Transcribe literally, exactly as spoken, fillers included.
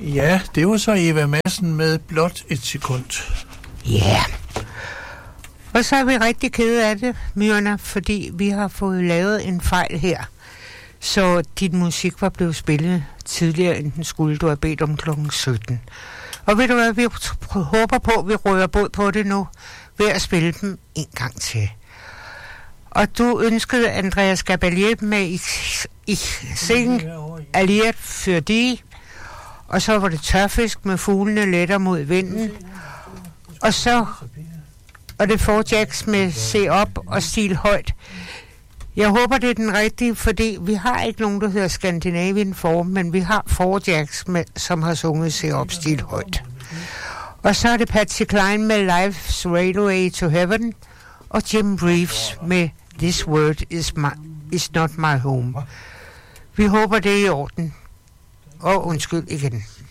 Ja, det var så Eva Madsen med Blot et sekund. Ja. Yeah. Og så er vi rigtig kede af det, Myrna, fordi vi har fået lavet en fejl her. Så din musik var blevet spillet tidligere, end den skulle. Du har bedt om klokken sytten. Og ved du hvad, vi håber på, at vi rører båd på det nu, ved at spille dem en gang til. Og du ønskede Andreas Gabalier med i, i sing Alliert for de, og så var det Tørfisk med Fuglene letter mod vinden, og så og det Four Jacks med Se op og Stil højt. Jeg håber, det er den rigtige, fordi vi har ikke nogen, der hedder Scandinavian Four, men vi har Four Jacks, med, som har sunget Se op, Stil højt. Og så er det Patsy Cline med Life's Railway to Heaven, og Jim Reeves med This Word is, my, is Not My Home. Vi håber, det er i orden. Og undskyld igen.